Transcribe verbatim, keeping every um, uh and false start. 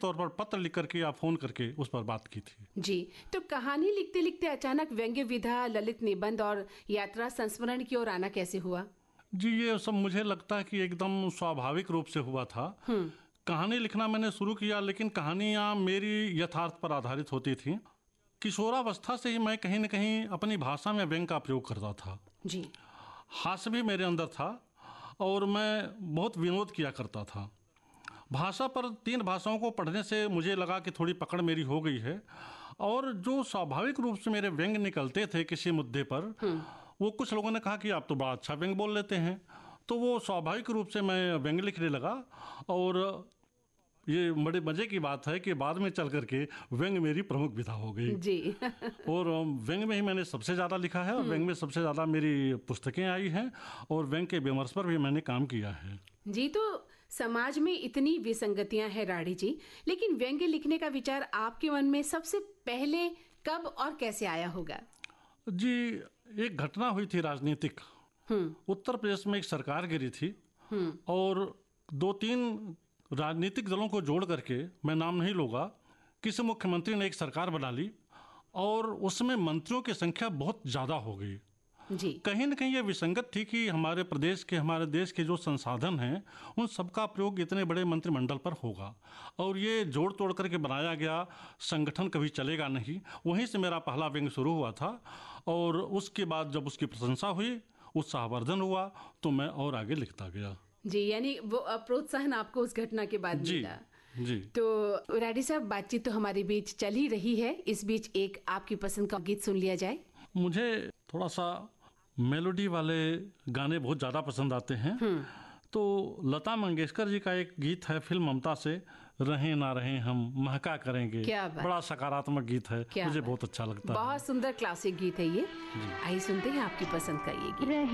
तौर पर पत्र लिख करके या फोन करके उस पर बात की थी। जी, तो कहानी लिखते लिखते अचानक व्यंग्य विधा, ललित निबंध और यात्रा संस्मरण की ओर आना कैसे हुआ? जी, ये सब मुझे लगता है कि एकदम स्वाभाविक रूप से हुआ था। कहानी लिखना मैंने शुरू किया, लेकिन कहानियाँ मेरी यथार्थ पर आधारित होती थी। किशोरावस्था से ही मैं कहीं न कहीं अपनी भाषा में व्यंग्य का प्रयोग करता था। जी, हास्य भी मेरे अंदर था और मैं बहुत विनोद किया करता था। भाषा पर तीन भाषाओं को पढ़ने से मुझे लगा कि थोड़ी पकड़ मेरी हो गई है, और जो स्वाभाविक रूप से मेरे व्यंग्य निकलते थे किसी मुद्दे पर, वो कुछ लोगों ने कहा कि आप तो बड़ा अच्छा व्यंग्य बोल लेते हैं। तो वो स्वाभाविक रूप से मैं व्यंग्य लिखने लगा, और ये बड़े मजे की बात है कि बाद में चल करके व्यंग्य मेरी प्रमुख विधा हो गई। जी। और व्यंग्य में ही मैंने सबसे ज़्यादा लिखा है, और व्यंग्य में सबसे ज़्यादा मेरी पुस्तकें आई हैं, और व्यंग्य के विमर्श पर भी मैंने काम किया है। जी, तो समाज में इतनी विसंगतियां हैं राठी जी, लेकिन व्यंग्य लिखने का विचार आपके मन में सबसे पहले कब और कैसे आया होगा? जी, एक घटना हुई थी राजनीतिक। उत्तर प्रदेश में एक सरकार गिरी थी, और दो तीन राजनीतिक दलों को जोड़ करके, मैं नाम नहीं लूँगा, किसी मुख्यमंत्री ने एक सरकार बना ली, और उसमें मंत्रियों की संख्या बहुत ज़्यादा हो गई। जी, कहीं न कहीं ये विसंगत थी कि हमारे प्रदेश के, हमारे देश के जो संसाधन हैं, उन सबका प्रयोग इतने बड़े मंत्रिमंडल पर होगा, और ये जोड़ तोड़ करके बनाया गया संगठन कभी चलेगा नहीं। वहीं से मेरा पहला व्यंग्य शुरू हुआ था, और उसके बाद जब उसकी प्रशंसा हुई, उत्साहवर्धन हुआ, तो मैं और आगे लिखता गया। जी, यानी वो प्रोत्साहन आपको उस घटना के बाद जी, मिला। जी। तो राठी साहब, बातचीत तो हमारे बीच चल ही रही है, इस बीच एक आपकी पसंद का गीत सुन लिया जाए। मुझे थोड़ा सा मेलोडी वाले गाने बहुत ज़्यादा पसंद आते हैं। तो लता मंगेशकर जी का एक गीत है फिल्म ममता से, रहें ना रहें हम महका करेंगे। क्या बात। बड़ा सकारात्मक गीत है, मुझे बात। बहुत अच्छा लगता है। बहुत सुंदर क्लासिक गीत है ये। आइए सुनते हैं आपकी पसंद का ये गीत।